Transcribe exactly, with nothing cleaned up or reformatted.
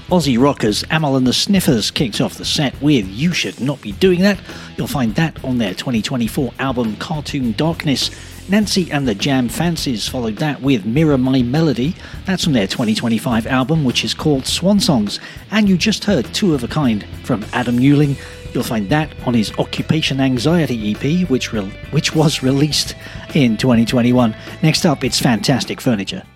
Aussie rockers Amal and the Sniffers kicked off the set with You Should Not Be Doing That. You'll find that on their twenty twenty-four album Cartoon Darkness. Nancy and the Jam Fancies followed that with Mirror My Melody. That's from their twenty twenty-five album, which is called Swan Songs. And you just heard Two of a Kind from Adam Newling. You'll find that on his Occupation Anxiety E P, which re- which was released in twenty twenty-one. Next up, it's Fantastic Furniture.